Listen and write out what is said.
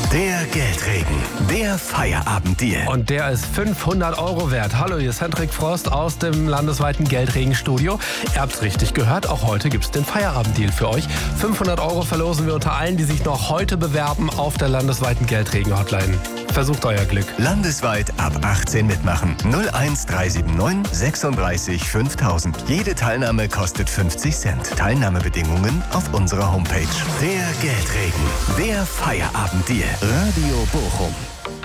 Der Geldregen. Der Feierabenddeal. Und der ist 500 € wert. Hallo, hier ist Hendrik Frost aus dem landesweiten Geldregenstudio. Ihr habt's richtig gehört, auch heute gibt's den Feierabenddeal für euch. 500 € verlosen wir unter allen, die sich noch heute bewerben auf der landesweiten Geldregen-Hotline. Versucht euer Glück. Landesweit ab 18 mitmachen. 01379 36 5000. Jede Teilnahme kostet 50 Cent. Teilnahmebedingungen auf unserer Homepage. Der Geldregen. Der Feierabenddeal. Radio Bochum.